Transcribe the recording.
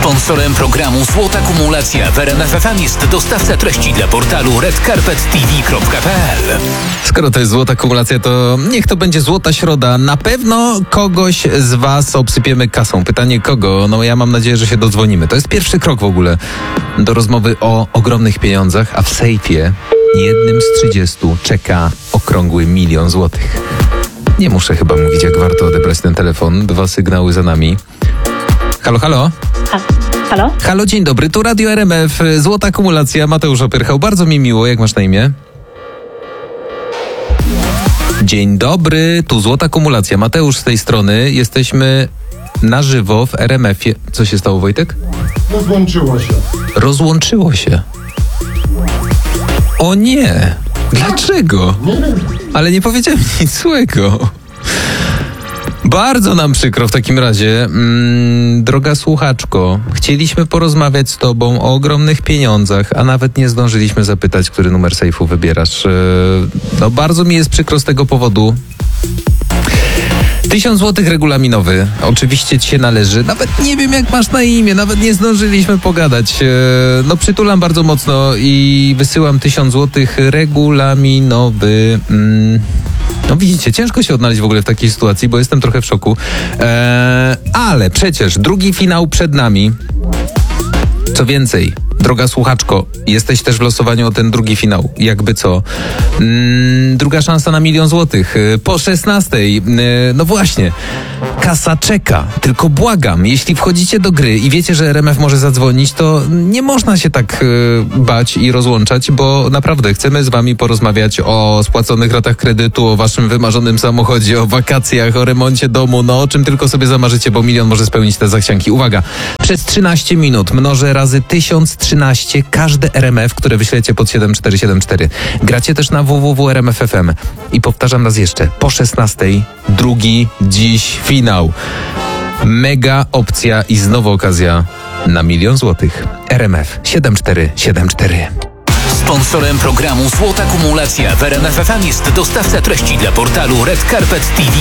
Sponsorem programu Złota Kumulacja w RMF FM jest dostawca treści dla portalu redcarpettv.pl. Skoro to jest złota kumulacja, to niech to będzie złota środa. Na pewno kogoś z was obsypiemy kasą. Pytanie kogo? No ja mam nadzieję, że się dodzwonimy. To jest pierwszy krok w ogóle do rozmowy o ogromnych pieniądzach, a w sejfie jednym z 30 czeka okrągły 1 000 000 złotych. Nie muszę chyba mówić, jak warto odebrać ten telefon. 2 sygnały za nami. Halo, halo? Halo? Halo, dzień dobry, tu Radio RMF, złota kumulacja, Mateusz Opyrchał. Bardzo mi miło, jak masz na imię? Dzień dobry, tu złota kumulacja, Mateusz z tej strony. Jesteśmy na żywo w RMF-ie. Co się stało, Wojtek? Rozłączyło się. Rozłączyło się. O nie! Dlaczego? Ale nie powiedziałem nic złego. Bardzo nam przykro w takim razie. Droga słuchaczko, chcieliśmy porozmawiać z tobą o ogromnych pieniądzach, a nawet nie zdążyliśmy zapytać, który numer sejfu wybierasz. No bardzo mi jest przykro z tego powodu. 1000 złotych regulaminowy. Oczywiście ci się należy. Nawet nie wiem, jak masz na imię. Nawet nie zdążyliśmy pogadać. No przytulam bardzo mocno i wysyłam 1000 złotych regulaminowy. No widzicie, ciężko się odnaleźć w ogóle w takiej sytuacji, bo jestem trochę w szoku. Ale przecież drugi finał przed nami. Co więcej, droga słuchaczko, jesteś też w losowaniu o ten drugi finał. Jakby co. Druga szansa na 1 000 000 złotych. Po 16. No właśnie. Kasa czeka. Tylko błagam, jeśli wchodzicie do gry i wiecie, że RMF może zadzwonić, to nie można się tak bać i rozłączać, bo naprawdę chcemy z wami porozmawiać o spłaconych ratach kredytu, o waszym wymarzonym samochodzie, o wakacjach, o remoncie domu, no o czym tylko sobie zamarzycie, bo 1 000 000 może spełnić te zachcianki. Uwaga, przez 13 minut mnożę razy 1013 każde RMF, które wyślecie pod 7474. Gracie też na www.rmf.fm. I powtarzam raz jeszcze, po 16 drugi dziś finał. Mega opcja i znowu okazja na 1 000 000 złotych. RMF 7474. Sponsorem programu Złota Kumulacja w RMF FM jest dostawca treści dla portalu redcarpettv.pl.